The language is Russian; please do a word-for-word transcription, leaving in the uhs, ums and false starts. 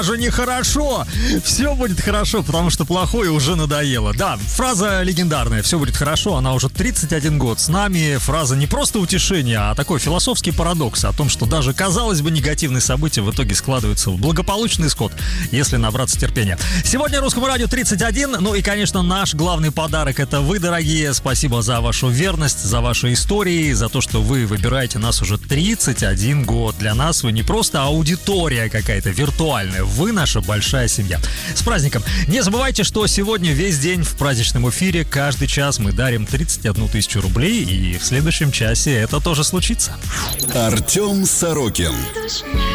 же нехорошо. Все будет хорошо, потому что плохое уже надоело. Да, фраза легендарная «все будет хорошо», она уже тридцать один год с нами. Фраза не просто утешение, а такой философский парадокс о том, что даже, казалось бы, негативные события в итоге складываются в благополучный исход, если набраться терпения. Сегодня Русскому радио тридцать один. Ну и, конечно, наш главный подарок — это вы, дорогие. Спасибо за вашу верность, за ваши истории, за то, что вы выбираете нас уже тридцать один год. Для нас вы не просто аудитория какая-то виртуальная, вы наша большая семья. С праздником! Не забывайте, что сегодня весь день в праздничном эфире, каждый час мы дарим тридцать одну тысячу рублей, и в следующем часе это тоже случится. Артем Сорокин.